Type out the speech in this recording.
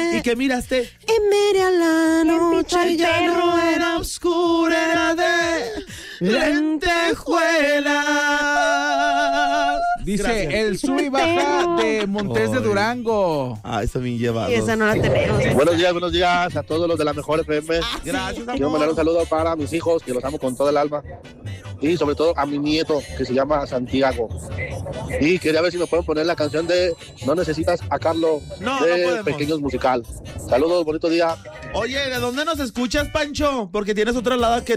¿Y qué miraste? Y miré a la noche al y ya perro. no era. Era oscura, era de lentejuelas. Dice Gracias. el sub y baja de Montes de Ay. Durango. Ah, está bien llevado. Y esa no la tenemos. Buenos días a todos los de la mejor FM. Gracias, Quiero mandar un amor. saludo para mis hijos, que los amo con todo el alma. Y sobre todo a mi nieto, que se llama Santiago. Y quería ver si me pueden poner la canción de No necesitas a Carlos, No, de no podemos. Pequeños Musical. Saludos, bonito día. Oye, ¿de dónde nos escuchas, Pancho? Porque tienes otra lada que